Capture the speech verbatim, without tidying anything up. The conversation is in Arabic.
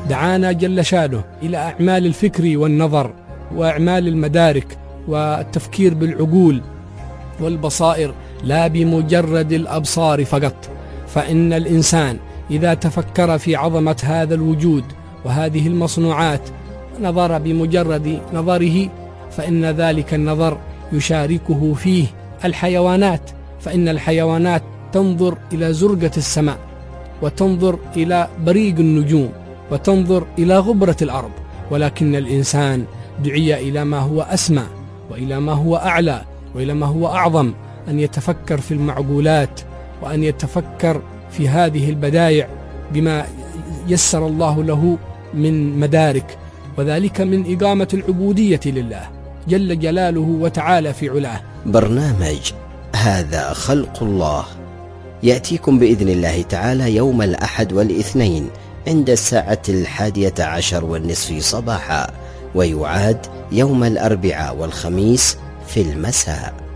دعانا جل شانه إلى أعمال الفكر والنظر وأعمال المدارك والتفكير بالعقول والبصائر لا بمجرد الأبصار فقط. فإن الإنسان إذا تفكر في عظمة هذا الوجود وهذه المصنوعات نظر بمجرد نظره، فإن ذلك النظر يشاركه فيه الحيوانات، فإن الحيوانات تنظر إلى زرقة السماء، وتنظر إلى بريق النجوم، وتنظر إلى غبرة الأرض، ولكن الإنسان دعي إلى ما هو أسمى وإلى ما هو أعلى وإلى ما هو أعظم، أن يتفكر في المعقولات وأن يتفكر في هذه البدايع بما يسر الله له من مدارك، وذلك من إقامة العبودية لله جل جلاله وتعالى في علاه. برنامج هذا خلق الله يأتيكم بإذن الله تعالى يوم الأحد والاثنين عند الساعة الحادية عشر والنصف صباحا، ويعاد يوم الأربعاء والخميس في المساء.